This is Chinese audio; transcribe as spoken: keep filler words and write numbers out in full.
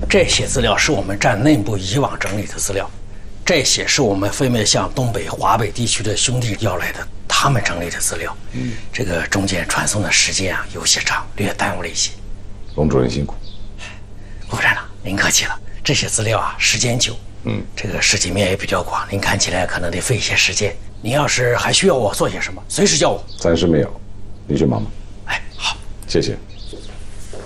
这些资料是我们站内部以往整理的资料，这些是我们分别向东北、华北地区的兄弟要来的，他们整理的资料。嗯，这个中间传送的时间啊有些长，略耽误了一些。 龙主任辛苦。 顾副站长，您客气了。这些资料啊时间久，嗯，这个涉及面也比较广，您看起来可能得费一些时间。您要是还需要我做些什么，随时叫我。 暂时没有，你去忙吧。 哎，好， 谢谢。